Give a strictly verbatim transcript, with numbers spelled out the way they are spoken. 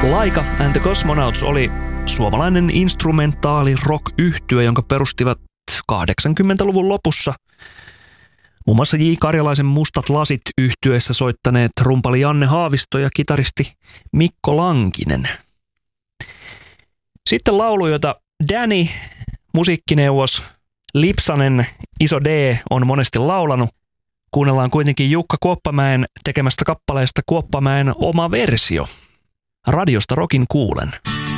Laika and the Cosmonauts oli suomalainen instrumentaali rock-yhtye, jonka perustivat kahdeksankymmentäluvun lopussa. Muun muassa J. Karjalaisen Mustat lasit -yhtyeessä soittaneet rumpali Janne Haavisto ja kitaristi Mikko Lankinen. Sitten laulu, jota Danny, musiikkineuvos Lipsanen, Iso D, on monesti laulanut. Kuunnellaan kuitenkin Jukka Kuoppamäen tekemästä kappaleesta Kuoppamäen oma versio. Radiosta rockin kuulen.